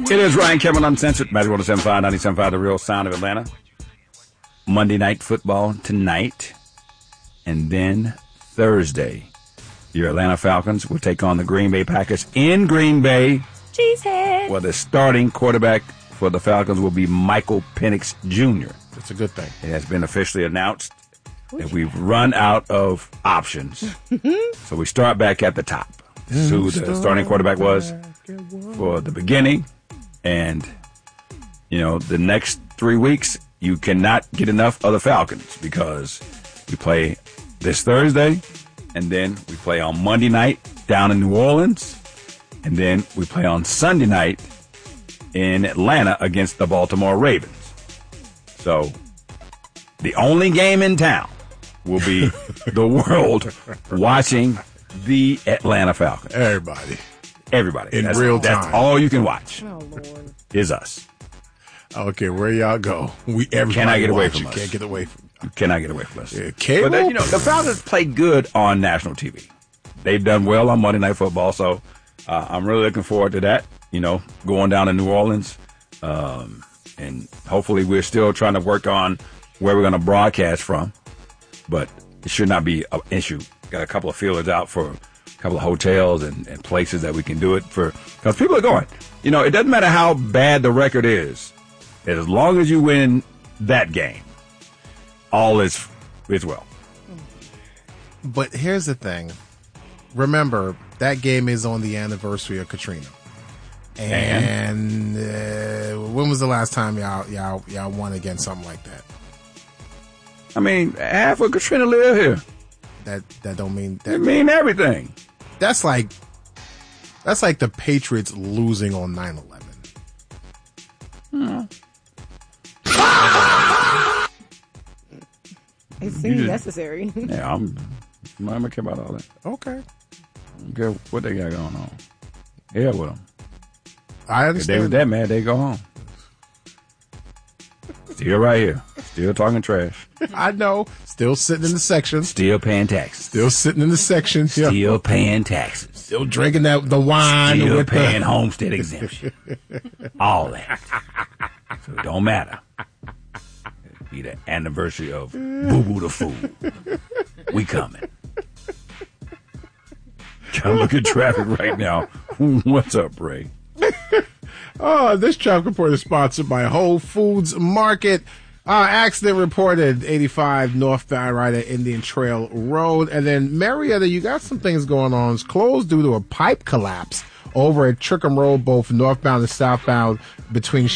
It is Ryan Cameron Uncensored, Magic 107.5, 97.5, the real sound of Atlanta. Monday Night Football tonight. And then Thursday, your Atlanta Falcons will take on the Green Bay Packers in Green Bay. Cheesehead. Well, the starting quarterback for the Falcons will be Michael Penix Jr. That's a good thing. It has been officially announced that we've run out of options. So we start back at the top. This is who the starting quarterback was for the beginning. And, you know, the next 3 weeks, you cannot get enough of the Falcons because we play this Thursday, and then we play on Monday night down in New Orleans, and then we play on Sunday night in Atlanta against the Baltimore Ravens. So the only game in town will be the world watching the Atlanta Falcons. Everybody. In real time. That's all you can watch. Oh, Lord. Is us. I don't care where y'all go. Cannot get away from us. Can't get away from us. You cannot get away from us. Yeah, cable? But, the Falcons play good on national TV. They've done well on Monday Night Football, so I'm really looking forward to that, going down to New Orleans. And hopefully we're still trying to work on where we're going to broadcast from, but it should not be an issue. Got a couple of feelers out for a couple of hotels and places that we can do it for, because people are going. It doesn't matter how bad the record is, as long as you win that game, all is well. But here's the thing. Remember, that game is on the anniversary of Katrina. And when was the last time y'all won against something like that? I mean, half of Katrina live here. That don't mean that. It mean everything. That's like the Patriots losing on 9/11. It seems necessary. Yeah, I'm gonna care about all that. Okay. I don't care what they got going on. Hell with them. I If understand. they was that mad, they go home. Still right here. Still talking trash. I know. Still sitting in the section. Still paying taxes. Still sitting in the section. Yeah. Still paying taxes. Still drinking the wine. Still with paying homestead exemption. All that. So it don't matter. It'll be the anniversary of Boo Boo the Fool. We coming. Trying to look at traffic right now. What's up, Ray? This traffic report is sponsored by Whole Foods Market. Accident reported 85 northbound right at Indian Trail Road. And then Marietta, you got some things going on. It's closed due to a pipe collapse over at Trickham Road, both northbound and southbound between